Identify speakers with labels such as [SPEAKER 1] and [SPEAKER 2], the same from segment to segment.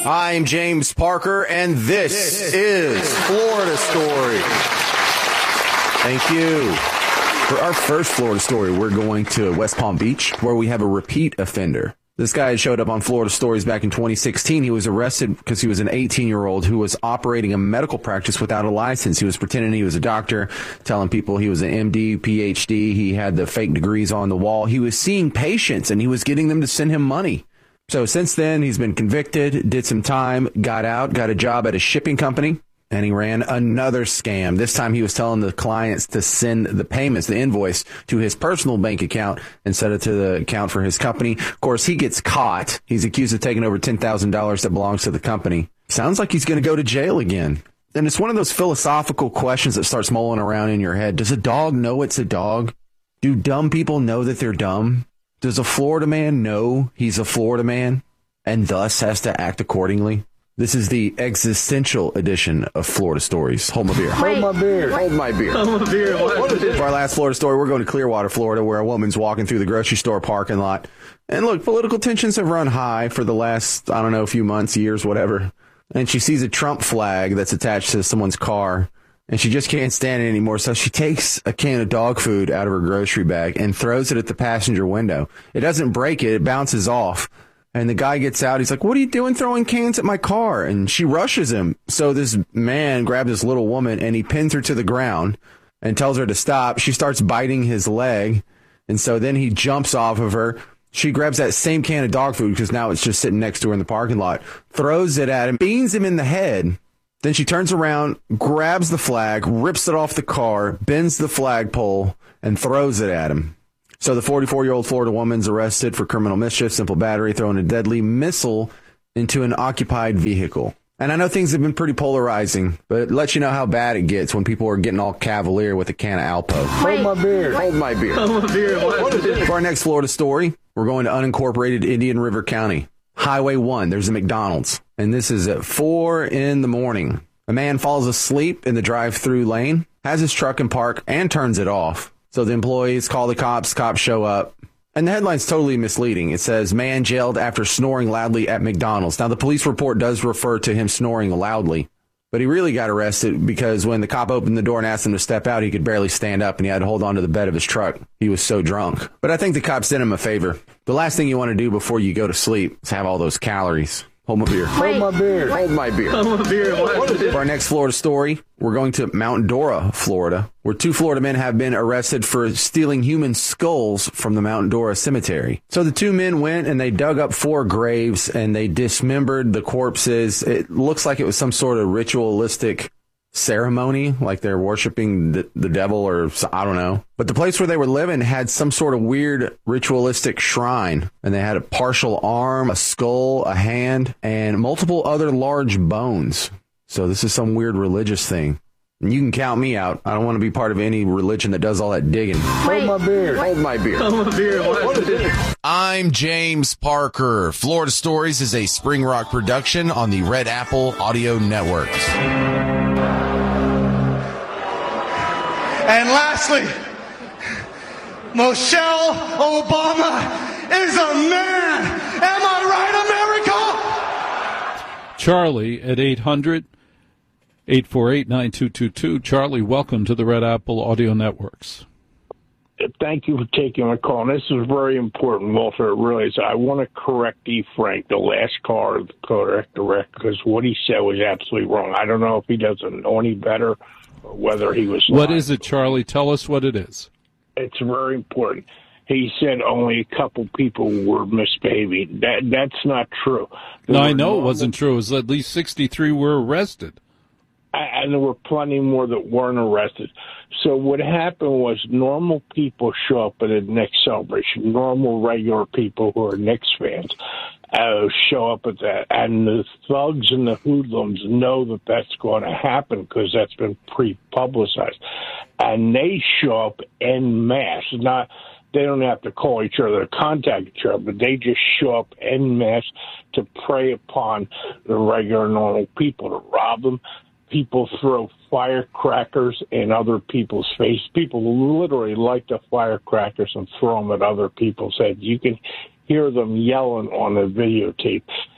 [SPEAKER 1] I'm James Parker, and this is Florida Story. Thank you. For our first Florida Story, we're going to West Palm Beach, where we have a repeat offender. This guy showed up on Florida Stories back in 2016. He was arrested because he was an 18-year-old who was operating a medical practice without a license. He was pretending he was a doctor, telling people he was an MD, PhD. He had the fake degrees on the wall. He was seeing patients, and he was getting them to send him money. So since then, he's been convicted, did some time, got out, got a job at a shipping company, and he ran another scam. This time he was telling the clients to send the payments, the invoice, to his personal bank account instead of to the account for his company. Of course, he gets caught. He's accused of taking over $10,000 that belongs to the company. Sounds like he's going to go to jail again. And it's one of those philosophical questions that starts mulling around in your head. Does a dog know it's a dog? Do dumb people know that they're dumb? Does a Florida man know he's a Florida man and thus has to act accordingly? This is the existential edition of Florida Stories. Hold my beer.
[SPEAKER 2] Hold my beer.
[SPEAKER 1] Hold my beer.
[SPEAKER 2] Hold my beer.
[SPEAKER 1] For our last Florida story, we're going to Clearwater, Florida, where a woman's walking through the grocery store parking lot. And look, political tensions have run high for the last, I don't know, few months, years, whatever. And she sees a Trump flag that's attached to someone's car. And she just can't stand it anymore. So she takes a can of dog food out of her grocery bag and throws it at the passenger window. It doesn't break it. It bounces off. And the guy gets out. He's like, what are you doing throwing cans at my car? And she rushes him. So this man grabs this little woman and he pins her to the ground and tells her to stop. She starts biting his leg. And so then he jumps off of her. She grabs that same can of dog food because now it's just sitting next to her in the parking lot, throws it at him, beans him in the head. Then she turns around, grabs the flag, rips it off the car, bends the flagpole, and throws it at him. So the 44-year-old Florida woman's arrested for criminal mischief, simple battery, throwing a deadly missile into an occupied vehicle. And I know things have been pretty polarizing, but it lets you know how bad it gets when people are getting all cavalier with a can of Alpo.
[SPEAKER 2] Hold my beer.
[SPEAKER 1] Hold my beer.
[SPEAKER 2] Hold my beer.
[SPEAKER 1] For our next Florida story, we're going to unincorporated Indian River County. Highway 1, there's a McDonald's, and this is at 4 in the morning. A man falls asleep in the drive-through lane, has his truck in park, and turns it off. So the employees call the cops show up, and the headline's totally misleading. It says, man jailed after snoring loudly at McDonald's. Now, the police report does refer to him snoring loudly, but he really got arrested because when the cop opened the door and asked him to step out, he could barely stand up, and he had to hold on to the bed of his truck. He was so drunk. But I think the cops did him a favor. The last thing you want to do before you go to sleep is have all those calories. Hold my beer.
[SPEAKER 2] Hold my beer.
[SPEAKER 1] Hold my beer.
[SPEAKER 2] Hold my beer.
[SPEAKER 1] For our next Florida story, we're going to Mount Dora, Florida, where 2 Florida men have been arrested for stealing human skulls from the Mount Dora cemetery. So the 2 men went and they dug up 4 graves and they dismembered the corpses. It looks like it was some sort of ritualistic ceremony, like they're worshiping the devil or I don't know. But the place where they were living had some sort of weird ritualistic shrine, and they had a partial arm, a skull, a hand, and multiple other large bones. So this is some weird religious thing. And you can count me out. I don't want to be part of any religion that does all that digging.
[SPEAKER 2] Hold my beer.
[SPEAKER 1] Hold my beer.
[SPEAKER 2] Hold my beer.
[SPEAKER 3] I'm James Parker. Florida Stories is a Spring Rock production on the Red Apple Audio Networks.
[SPEAKER 4] And lastly, Michelle Obama is a man. Am I right, America?
[SPEAKER 5] Charlie at 800-848-9222. Charlie, welcome to the Red Apple Audio Networks.
[SPEAKER 6] Thank you for taking my call. And this is very important, Walter. It really is. I want to correct E. Frank, the last caller, correct, because what he said was absolutely wrong. I don't know if he doesn't know any better or whether he was
[SPEAKER 5] What
[SPEAKER 6] lying.
[SPEAKER 5] is it, Charlie? Tell us what it is.
[SPEAKER 6] It's very important. He said only a couple people were misbehaving. That's not true.
[SPEAKER 5] No, I know it wasn't true. It was at least 63 were arrested.
[SPEAKER 6] And there were plenty more that weren't arrested. So what happened was normal people show up at a Knicks celebration, normal, regular people who are Knicks fans show up at that. And the thugs and the hoodlums know that that's going to happen because that's been pre-publicized. And they show up en masse. They don't have to call each other, contact each other, but they just show up en masse to prey upon the regular, normal people, to rob them. People throw firecrackers in other people's face. People literally light the firecrackers and throw them at other people's heads. You can hear them yelling on the videotape.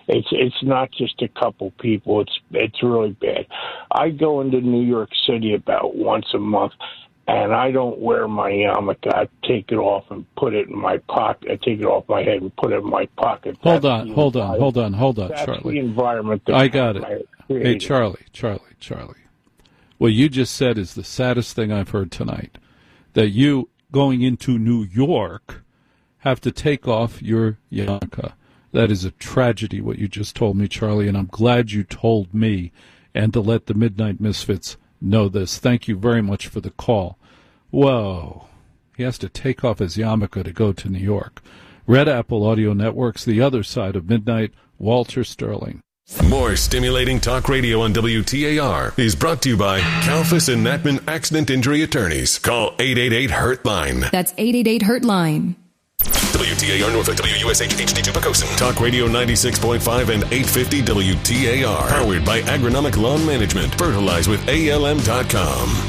[SPEAKER 6] It's not just a couple people. It's really bad. I go into New York City about once a month, and I don't wear my yarmulke. I take it off and put it in my pocket. I take it off my head and put it in my pocket.
[SPEAKER 5] Hold on,
[SPEAKER 6] That's
[SPEAKER 5] Charlie.
[SPEAKER 6] the environment that
[SPEAKER 5] I got it.
[SPEAKER 6] created.
[SPEAKER 5] Hey, Charlie. What you just said is the saddest thing I've heard tonight. That you, going into New York, have to take off your yarmulke. That is a tragedy, what you just told me, Charlie, and I'm glad you told me and to let the Midnight Misfits know this. Thank you very much for the call. Whoa. He has to take off his yarmulke to go to New York. Red Apple Audio Network's The Other Side of Midnight, Walter Sterling.
[SPEAKER 7] More stimulating talk radio on WTAR is brought to you by Kalfas and Natman Accident Injury Attorneys. Call 888-HURT-LINE.
[SPEAKER 8] That's 888-HURT-LINE.
[SPEAKER 7] WTAR Norfolk, WUSH HD2 Pocosin. Talk Radio 96.5 and 850 WTAR. Powered by Agronomic Lawn Management. Fertilize with ALM.com.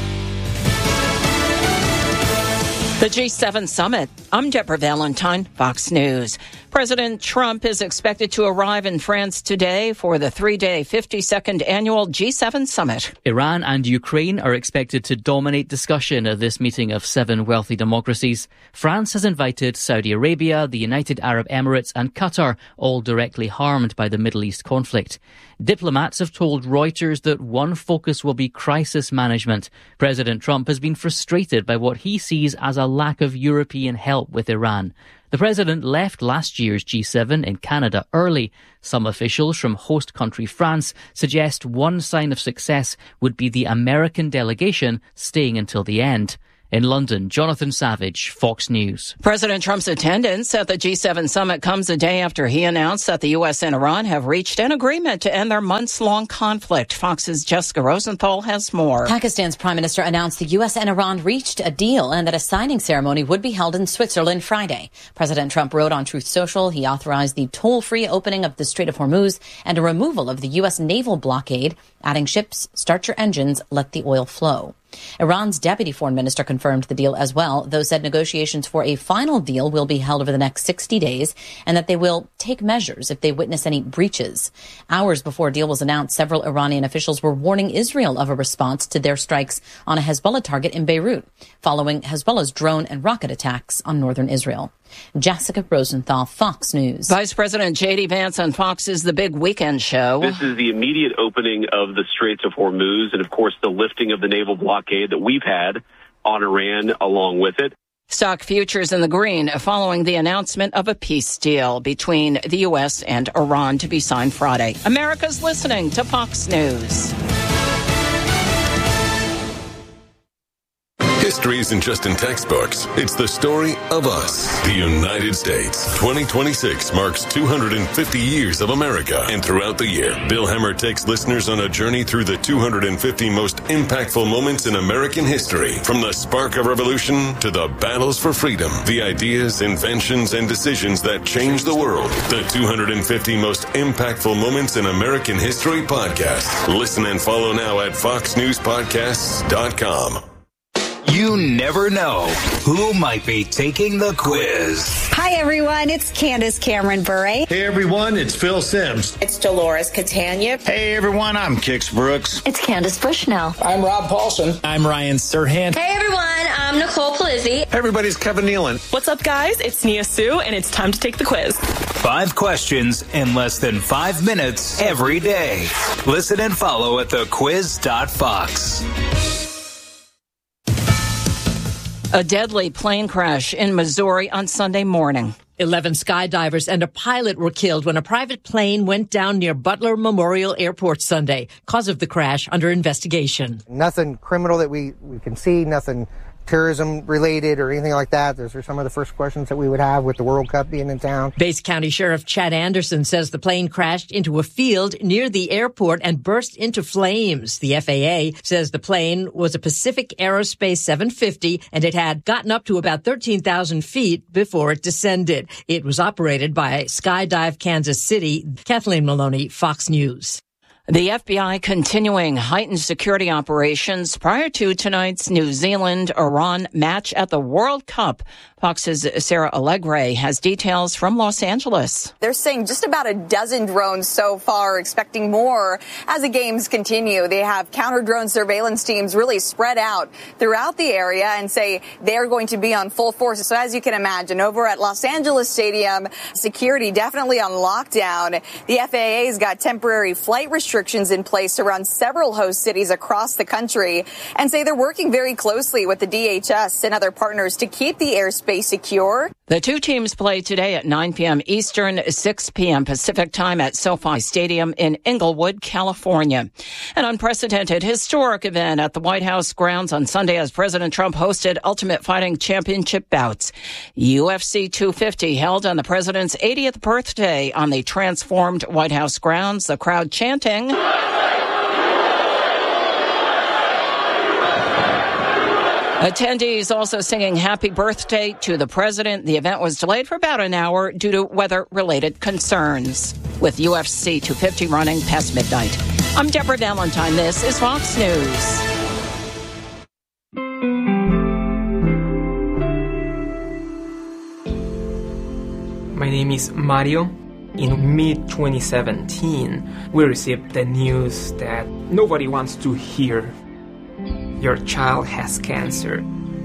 [SPEAKER 9] The G7 summit. I'm Deborah Valentine, Fox News. President Trump is expected to arrive in France today for the 3-day, 52nd annual G7 summit.
[SPEAKER 10] Iran and Ukraine are expected to dominate discussion at this meeting of 7 wealthy democracies. France has invited Saudi Arabia, the United Arab Emirates and Qatar, all directly harmed by the Middle East conflict. Diplomats have told Reuters that one focus will be crisis management. President Trump has been frustrated by what he sees as a lack of European help with Iran. The president left last year's G7 in Canada early. Some officials from host country France suggest one sign of success would be the American delegation staying until the end. In London, Jonathan Savage, Fox News.
[SPEAKER 9] President Trump's attendance at the G7 summit comes a day after he announced that the U.S. and Iran have reached an agreement to end their months-long conflict. Fox's Jessica Rosenthal has more.
[SPEAKER 11] Pakistan's prime minister announced the U.S. and Iran reached a deal and that a signing ceremony would be held in Switzerland Friday. President Trump wrote on Truth Social he authorized the toll-free opening of the Strait of Hormuz and a removal of the U.S. naval blockade, adding ships, start your engines, let the oil flow. Iran's deputy foreign minister confirmed the deal as well, though said negotiations for a final deal will be held over the next 60 days and that they will take measures if they witness any breaches. Hours before a deal was announced, several Iranian officials were warning Israel of a response to their strikes on a Hezbollah target in Beirut, following Hezbollah's drone and rocket attacks on northern Israel. Jessica Rosenthal, Fox News.
[SPEAKER 9] Vice President J.D. Vance on Fox's The Big Weekend Show.
[SPEAKER 12] This is the immediate opening of the Straits of Hormuz and, of course, the lifting of the naval blockade that we've had on Iran along with it.
[SPEAKER 9] Stock futures in the green following the announcement of a peace deal between the U.S. and Iran to be signed Friday. America's listening to Fox News.
[SPEAKER 7] History isn't just in textbooks. It's the story of us, the United States. 2026 marks 250 years of America. And throughout the year, Bill Hemmer takes listeners on a journey through the 250 most impactful moments in American history. From the spark of revolution to the battles for freedom, the ideas, inventions, and decisions that changed the world. The 250 most impactful moments in American history podcast. Listen and follow now at foxnewspodcasts.com.
[SPEAKER 13] You never know who might be taking the quiz.
[SPEAKER 14] Hi, everyone. It's Candace Cameron Bure.
[SPEAKER 15] Hey, everyone. It's Phil Sims.
[SPEAKER 16] It's Dolores Catania.
[SPEAKER 17] Hey, everyone. I'm Kix Brooks.
[SPEAKER 18] It's Candace Bushnell.
[SPEAKER 19] I'm Rob Paulson.
[SPEAKER 20] I'm Ryan Serhant.
[SPEAKER 21] Hey, everyone. I'm Nicole Palizzi.
[SPEAKER 22] Hey, everybody. It's Kevin Nealon.
[SPEAKER 23] What's up, guys? It's Nia Sue, and it's time to take the quiz.
[SPEAKER 13] 5 questions in less than 5 minutes every day. Listen and follow at thequiz.fox.
[SPEAKER 9] A deadly plane crash in Missouri on Sunday morning.
[SPEAKER 24] 11 skydivers and a pilot were killed when a private plane went down near Butler Memorial Airport Sunday. Cause of the crash under investigation.
[SPEAKER 25] Nothing criminal that we can see, nothing terrorism related or anything like that. Those are some of the first questions that we would have with the World Cup being in town.
[SPEAKER 24] Bates County Sheriff Chad Anderson says the plane crashed into a field near the airport and burst into flames. The FAA says the plane was a Pacific Aerospace 750 and it had gotten up to about 13,000 feet before it descended. It was operated by Skydive Kansas City. Kathleen Maloney, Fox News.
[SPEAKER 9] The FBI continuing heightened security operations prior to tonight's New Zealand-Iran match at the World Cup Fox's Sarah Allegre has details from Los Angeles.
[SPEAKER 16] They're saying just about a dozen drones so far, expecting more as the games continue. They have counter-drone surveillance teams really spread out throughout the area and say they're going to be on full force. So as you can imagine, over at Los Angeles Stadium, security definitely on lockdown. The FAA's got temporary flight restrictions in place around several host cities across the country and say they're working very closely with the DHS and other partners to keep the airspace secure.
[SPEAKER 9] The two teams play today at 9 p.m. Eastern, 6 p.m. Pacific time at SoFi Stadium in Inglewood, California. An unprecedented historic event at the White House grounds on Sunday as President Trump hosted Ultimate Fighting Championship bouts. UFC 250 held on the president's 80th birthday on the transformed White House grounds, the crowd chanting, attendees also singing happy birthday to the president. The event was delayed for about an hour due to weather-related concerns, with UFC 250 running past midnight. I'm Deborah Valentine. This is Fox News.
[SPEAKER 18] My name is Mario. In mid-2017, we received the news that nobody wants to hear. Your child has cancer.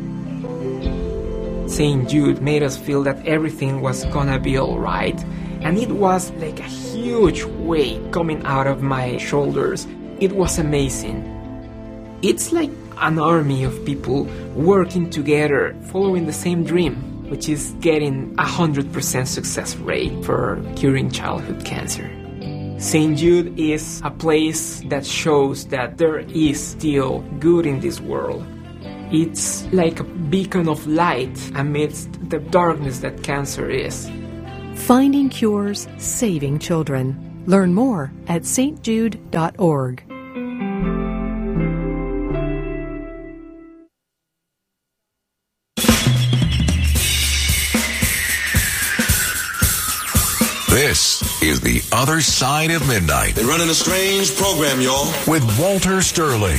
[SPEAKER 18] St. Jude made us feel that everything was gonna be alright, and it was like a huge weight coming out of my shoulders. It was amazing. It's like an army of people working together, following the same dream, which is getting 100% success rate for curing childhood cancer. St. Jude is a place that shows that there is still good in this world. It's like a beacon of light amidst the darkness that cancer is.
[SPEAKER 19] Finding cures, saving children. Learn more at stjude.org.
[SPEAKER 20] This is The Other Side of Midnight.
[SPEAKER 22] They're running a strange program, y'all.
[SPEAKER 20] With Walter Sterling.